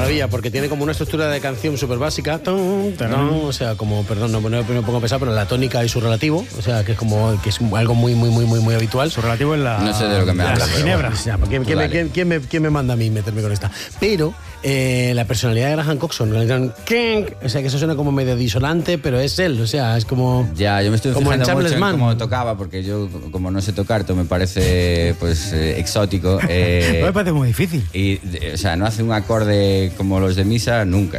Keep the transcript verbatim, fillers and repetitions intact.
maravilla, porque tiene como una estructura de canción súper básica. Tum, tum, o sea, como, perdón, no, no me pongo a pensar, pero la tónica y su relativo, o sea, que es como que es algo muy, muy, muy, muy, muy habitual. Su relativo en la... No sé de lo que me la hablas. ginebra. O sea, ¿quién, quién, me, quién, quién me, quién me manda a mí meterme con esta? Pero eh, la personalidad de Graham Coxon, o sea, que eso suena como medio disonante, pero es él, o sea, es como... Ya, yo me estoy como en fijando mucho Charles en Mann. cómo tocaba, porque yo, como no sé tocar, todo me parece pues eh, exótico. Eh, No me parece muy difícil. y, o sea, no hace un acorde como los de Misa nunca.